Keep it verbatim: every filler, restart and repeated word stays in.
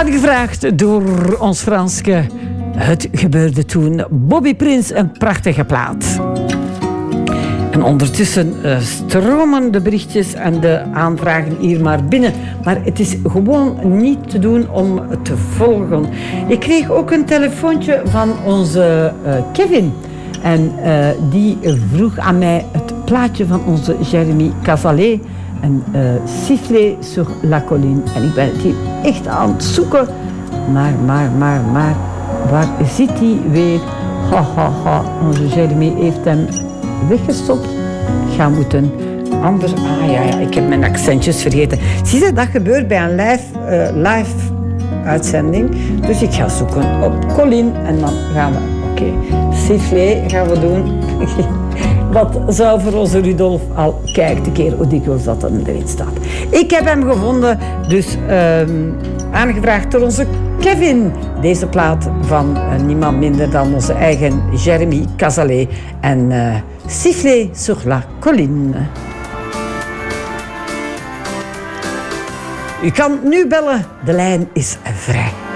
Aangevraagd door ons Franske. Het gebeurde toen. Bobby Prince, een prachtige plaat. En ondertussen uh, stromen de berichtjes en de aanvragen hier maar binnen. Maar het is gewoon niet te doen om te volgen. Ik kreeg ook een telefoontje van onze uh, Kevin. En uh, die vroeg aan mij het plaatje van onze Jérémy Cazalet. En uh, Sifflet sur la colline. En ik ben het hier echt aan het zoeken. Maar, maar, maar, maar... Waar zit hij weer? Ha, ha, ha. Onze Jérémy heeft hem weggestopt. Ga moeten anders... Ah ja, ja, ik heb mijn accentjes vergeten. Zie je, dat gebeurt bij een live, uh, live uitzending. Dus ik ga zoeken op Colline en dan gaan we... Oké, okay. Sifflet gaan we doen. Wat zou voor onze Rudolf al... Kijk de keer hoe dikwijls dat erin staat. Ik heb hem gevonden, dus um, aangevraagd door onze Kevin. Deze plaat van uh, niemand minder dan onze eigen Jérémy Cazalet en uh, Sifflet sur la colline. U kan nu bellen, de lijn is vrij.